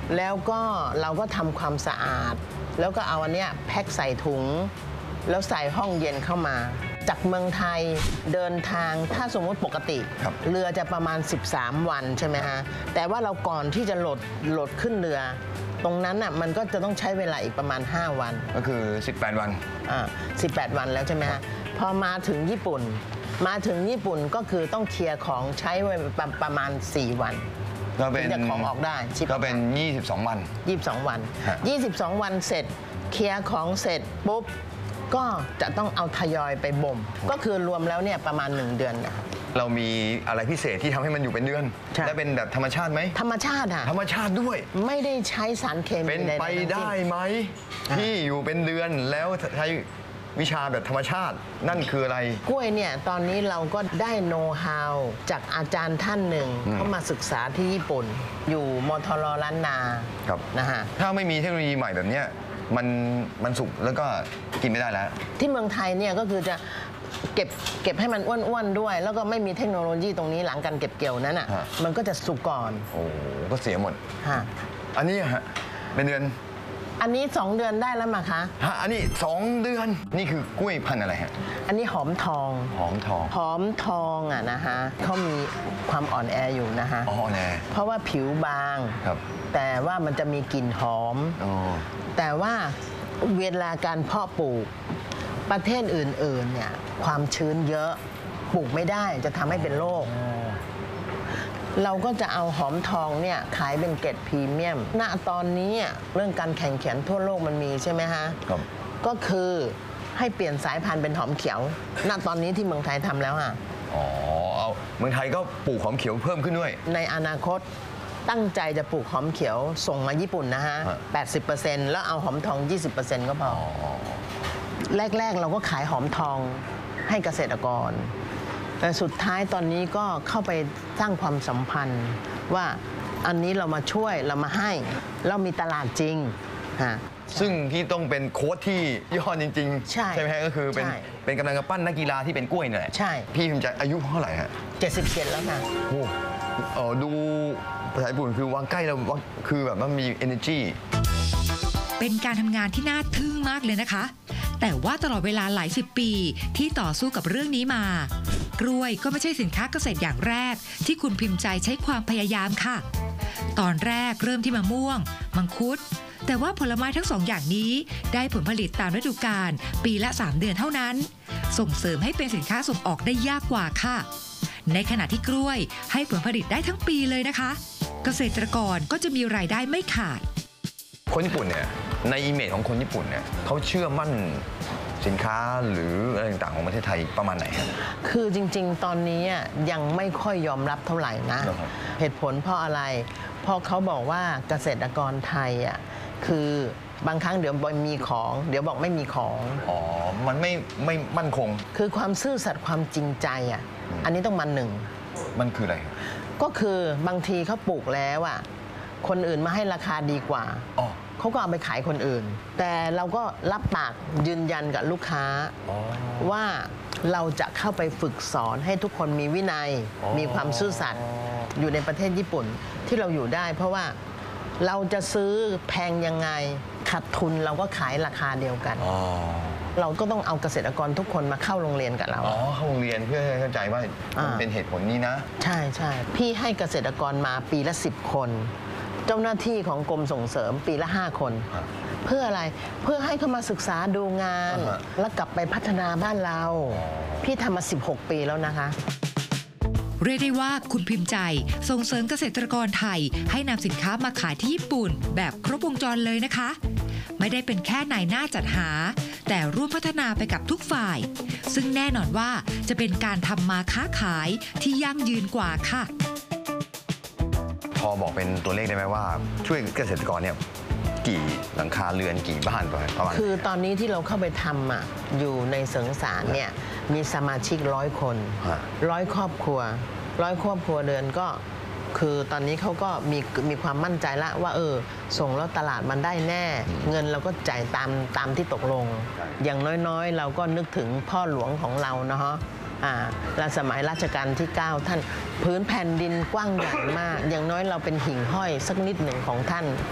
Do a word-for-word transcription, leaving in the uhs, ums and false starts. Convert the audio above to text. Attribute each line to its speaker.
Speaker 1: แล้วก็เราก็ทำความสะอาดแล้วก็เอาอันเนี้ยแพ็คใส่ถุงแล้วใส่ห้องเย็นเข้ามาจากเมืองไทยเดินทางถ้าสมมติปกติเรือจะประมาณสิบสามวันใช่ไหมฮะแต่ว่าเราก่อนที่จะโหลดโหลดขึ้นเรือตรงนั้นอ่ะมันก็จะต้องใช้เวลาอีกประมาณห้าวัน
Speaker 2: ก็คือสิบแปดวัน
Speaker 1: อ่าสิบแปดวันแล้วใช่ไหมฮะพอมาถึงญี่ปุ่นมาถึงญี่ปุ่นก็คือต้องเคลียร์ของใช้ไว้ประมาณสี่วัน
Speaker 2: ก็เป็น
Speaker 1: จะของออกได้
Speaker 2: ก็เป็นยี่สิบสองวัน
Speaker 1: ยี่สิบสองวันยี่สิบสองวันเสร็จเคลียร์ของเสร็จปุ๊บก็จะต้องเอาทยอยไปบ่มก็คือรวมแล้วเนี่ยประมาณหนึ่งเดือนนะ
Speaker 2: เรามีอะไรพิเศษที่ทำให้มันอยู่เป็นเดือนและเป็นแบบธรรมชาติไหม
Speaker 1: ธรรมชาติอะ
Speaker 2: ธรรมชาติด้วย
Speaker 1: ไม่ได้ใช้สารเคมี
Speaker 2: เป็นไปได้ไหมที่อยู่เป็นเดือนแล้วใช้วิชาแบบธรรมชาตินั่นคืออะไร
Speaker 1: กล้วยเนี่ยตอนนี้เราก็ได้โน้ตฮาวจากอาจารย์ท่านหนึ่งเขามาศึกษาที่ญี่ปุ่นอยู่มทรล้านนา
Speaker 2: ครับ
Speaker 1: นะฮะ
Speaker 2: ถ้าไม่มีเทคโนโลยีใหม่แบบนี้มันมันสุกแล้วก็กินไม่ได้แล้ว
Speaker 1: ที่เมืองไทยเนี่ยก็คือจะเก็บเก็บให้มันอ้วนๆด้วยแล้วก็ไม่มีเทคโนโลยีตรงนี้หลังการเก็บเกี่ยวนั้นอ่ะมันก็จะสุกก่อน
Speaker 2: โอ้ก็เสียหมด
Speaker 1: ฮะ
Speaker 2: อันนี้ฮะเป็นเดือน
Speaker 1: อันนี้สองเดือนได้แล้วมั้งคะ
Speaker 2: ฮะอันนี้สองเดือนนี่คือกล้วยพันธุ์อะไรฮะ
Speaker 1: อันนี้หอมทอง
Speaker 2: หอมทอง
Speaker 1: หอมทองอ่ะนะฮะเขามีความอ่อนแออยู่นะฮะ
Speaker 2: อ๋อแน่
Speaker 1: เพราะว่าผิวบาง
Speaker 2: ครับ
Speaker 1: แต่ว่ามันจะมีกลิ่นหอม
Speaker 2: อ๋อ
Speaker 1: แต่ว่าเวลาการเพาะปลูกประเทศอื่นๆเนี่ยความชื้นเยอะปลูกไม่ได้จะทำให้เป็นโรคเราก็จะเอาหอมทองเนี่ยขายเป็นเกรดพรีเมียมณตอนนี้เรื่องการแข่งขันทั่วโลกมันมีใช่ไหมฮะ
Speaker 2: ครับ
Speaker 1: ก็คือให้เปลี่ยนสายพันธุ์เป็นหอมเขียวณตอนนี้ที่เมืองไทยทำแล้วอ่ะ
Speaker 2: อ๋อเอาเมืองไทยก็ปลูกหอมเขียวเพิ่มขึ้นด้วย
Speaker 1: ในอนาคตตั้งใจจะปลูกหอมเขียวส่งมาญี่ปุ่นนะฮะ แปดสิบเปอร์เซ็นต์ แล้วเอาหอมทอง ยี่สิบเปอร์เซ็นต์ ก็พอแรกๆเราก็ขายหอมทองให้เกษตรกรแต่สุดท้ายตอนนี้ก็เข้าไปสร้างความสัมพันธ์ว่าอันนี้เรามาช่วยเรามาให้เรามีตลาดจริงฮะ
Speaker 2: ซึ่งที่ต้องเป็นโค้ชที่ยอดจริงๆ
Speaker 1: ใช่
Speaker 2: ใช่ไหมฮะก็คือเป็นเป็นกำลังปั้นนักกีฬาที่เป็นกล้วยนี่แหละ
Speaker 1: ใช่
Speaker 2: พี่พิมพ์ใจอายุเท่าไหร่ฮะ
Speaker 1: เจ็ดสิบเจ็ดแล้วค่ะ
Speaker 2: โอ้เออดูภาษาญี่ปุ่นคือวางใกล้แล้วคือแบบมันมี energy
Speaker 3: เป็นการทำงานที่น่าทึ่งมากเลยนะคะแต่ว่าตลอดเวลาหลายสิบปีที่ต่อสู้กับเรื่องนี้มากล้วยก็ไม่ใช่สินค้าเกษตรอย่างแรกที่คุณพิมพ์ใจใช้ความพยายามค่ะตอนแรกเริ่มที่มะม่วงมังคุดแต่ว่าผลไม้ทั้งสองอย่างนี้ได้ผลผลิตตามฤดูกาลปีละสามเดือนเท่านั้นส่งเสริมให้เป็นสินค้าส่งออกได้ยากกว่าค่ะในขณะที่กล้วยให้ผลผลิตได้ทั้งปีเลยนะคะเกษตรกรก็จะมีรายได้ไม่ขาด
Speaker 2: คนญี่ปุ่นเนี่ยในอิเมจของคนญี่ปุ่นเนี่ยเขาเชื่อมั่นสินค้าหรืออะไรต่างๆของประเทศไทยประมาณไหนครับ
Speaker 1: คือจริงๆตอนนี้ยังไม่ค่อยยอมรับเท่าไหร่นะเหตุผลเพราะอะไรเพราะเขาบอกว่าเกษตรกรไทยอ่ะคือบางครั้งเดี๋ยวบอกมีของเดี๋ยวบอกไม่มีของ
Speaker 2: อ๋อมันไม่ไม่มั่นคง
Speaker 1: คือความซื่อสัตย์ความจริงใจอ่ะอันนี้ต้องมาหนึ่ง
Speaker 2: มันคืออะไร
Speaker 1: ก็คือบางทีเขาปลูกแล้วอ่ะคนอื่นมาให้ราคาดีกว่าเขาก็เอาไปขายคนอื่นแต่เราก็รับปากยืนยันกับลูกค้าว่าเราจะเข้าไปฝึกสอนให้ทุกคนมีวินัยมีความซื่อสัตย์อยู่ในประเทศญี่ปุ่นที่เราอยู่ได้เพราะว่าเราจะซื้อแพงยังไงขาดทุนเราก็ขายราคาเดียวกันเราก็ต้องเอาเกษตรกรทุกคนมาเข้าโรงเรียนกับเรา
Speaker 2: อ๋อเข้าโรงเรียนเพื่อให้เข้าใจว่ามันเป็นเหตุผลนี้นะ
Speaker 1: ใช่ใช่พี่ให้เกษตรกรมาปีละสิบคนเจ้าหน้าที่ของกรมส่งเสริมปีละห้าคนเพื่ออะไรเพื่อให้เขามาศึกษาดูงานแล้วกลับไปพัฒนาบ้านเราพี่ทำมาสิบหกปีแล้วนะคะ
Speaker 3: เรียกได้ว่าคุณพิมพ์ใจส่งเสริมเกษตรกรไทยให้นำสินค้ามาขายที่ญี่ปุ่นแบบครบวงจรเลยนะคะไม่ได้เป็นแค่นายหน้าจัดหาแต่ร่วมพัฒนาไปกับทุกฝ่ายซึ่งแน่นอนว่าจะเป็นการทำมาค้าขายที่ยั่งยืนกว่าค่ะ
Speaker 2: พอบอกเป็นตัวเลขได้ไหมว่าช่วยเกษตรกรเนี่ยกี่หลังคาเรือนกี่บ้านประมาณ
Speaker 1: คือตอนนี้ที่เราเข้าไปทำอ่ะอยู่ในเสริงสารเนี่ยมีสมาชิกร้อยคนร้อยครอบครัวร้อยครอบครัวเรือนก็คือตอนนี้เขาก็มีมีความมั่นใจละว่าเออส่งแล้วตลาดมันได้แน่เงินเราก็จ่ายตามตามที่ตกลงอย่างน้อยๆเราก็นึกถึงพ่อหลวงของเรานะฮะอ่าและสมัยรัชกาลที่เก้าท่านพื้นแผ่นดินกว้างใหญ่มากอย่างน้อยเราเป็นหิ่งห้อยสักนิดหนึ่งของท่าน